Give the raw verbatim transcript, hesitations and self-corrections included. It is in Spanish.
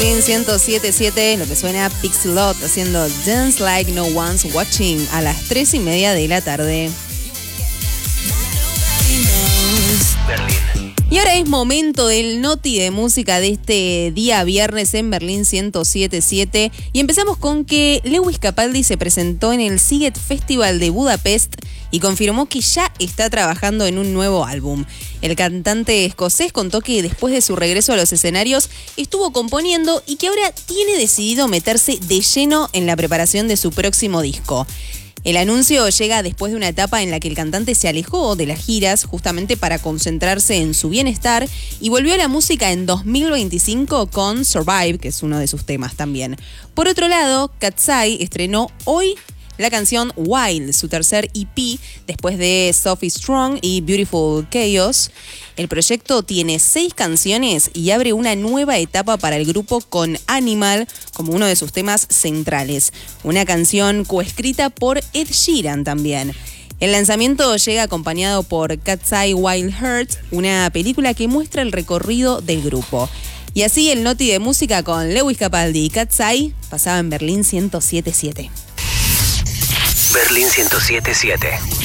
Berlín ciento siete siete, lo que suena Pixelot haciendo Dance Like No One's Watching a las tres y media de la tarde. Berlín. Y ahora es momento del noti de música de este día viernes en Berlín ciento siete siete. Y empezamos con que Lewis Capaldi se presentó en el Sziget Festival de Budapest y confirmó que ya está trabajando en un nuevo álbum. El cantante escocés contó que después de su regreso a los escenarios estuvo componiendo y que ahora tiene decidido meterse de lleno en la preparación de su próximo disco. El anuncio llega después de una etapa en la que el cantante se alejó de las giras justamente para concentrarse en su bienestar y volvió a la música en dos mil veinticinco con Survive, que es uno de sus temas también. Por otro lado, Katsai estrenó hoy la canción Wild, su tercer E P, después de Sophie Strong y Beautiful Chaos. El proyecto tiene seis canciones y abre una nueva etapa para el grupo con Animal como uno de sus temas centrales. Una canción coescrita por Ed Sheeran también. El lanzamiento llega acompañado por Katsai Wild Heart, una película que muestra el recorrido del grupo. Y así el noti de música con Lewis Capaldi y Katsai pasaba en Berlín ciento siete siete. Berlín ciento siete siete.